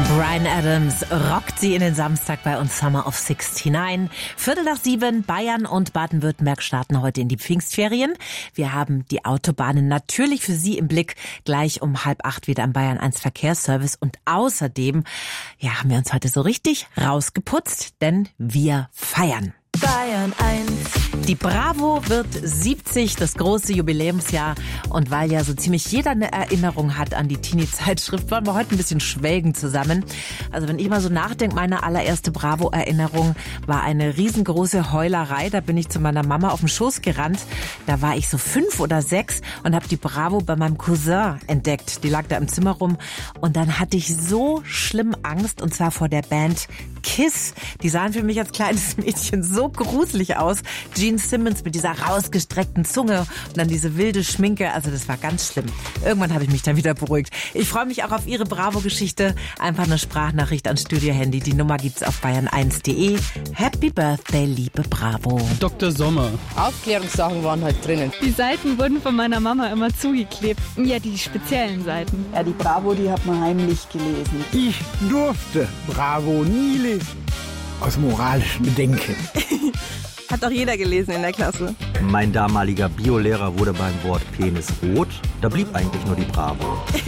Bryan Adams rockt sie in den Samstag bei uns Summer of 69. 7:15, Bayern und Baden-Württemberg starten heute in die Pfingstferien. Wir haben die Autobahnen natürlich für Sie im Blick. Gleich um 7:30 wieder am Bayern 1 Verkehrsservice. Und außerdem, haben wir uns heute so richtig rausgeputzt, denn wir feiern. Bayern 1. Die Bravo wird 70, das große Jubiläumsjahr. Und weil ja so ziemlich jeder eine Erinnerung hat an die Teenie-Zeitschrift, wollen wir heute ein bisschen schwelgen zusammen. Also wenn ich mal so nachdenke, meine allererste Bravo-Erinnerung war eine riesengroße Heulerei. Da bin ich zu meiner Mama auf den Schoß gerannt. Da war ich so 5 oder 6 und habe die Bravo bei meinem Cousin entdeckt. Die lag da im Zimmer rum. Und dann hatte ich so schlimm Angst, und zwar vor der Band Kiss. Die sahen für mich als kleines Mädchen so gruselig aus. Gene Simmons mit dieser rausgestreckten Zunge und dann diese wilde Schminke. Also das war ganz schlimm. Irgendwann habe ich mich dann wieder beruhigt. Ich freue mich auch auf Ihre Bravo-Geschichte. Einfach eine Sprachnachricht ans Studio-Handy. Die Nummer gibt's auf bayern1.de. Happy Birthday, liebe Bravo. Dr. Sommer. Aufklärungssachen waren halt drinnen. Die Seiten wurden von meiner Mama immer zugeklebt. Ja, die speziellen Seiten. Ja, die Bravo, die hat man heimlich gelesen. Ich durfte Bravo nie lesen. Aus moralischen Bedenken. Hat doch jeder gelesen in der Klasse. Mein damaliger Biolehrer wurde beim Wort Penis rot. Da blieb eigentlich nur die Bravo.